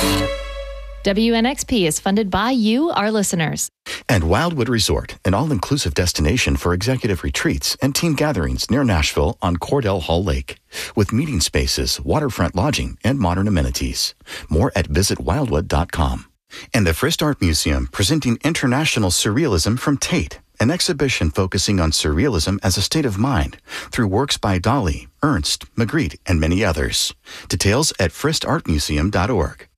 WNXP is funded by you, our listeners. And Wildwood Resort, an all-inclusive destination for executive retreats and team gatherings near Nashville on Cordell Hall Lake, with meeting spaces, waterfront lodging, and modern amenities. More at visitwildwood.com. And the Frist Art Museum, presenting International Surrealism from Tate, an exhibition focusing on surrealism as a state of mind through works by Dali, Ernst, Magritte, and many others. Details at fristartmuseum.org.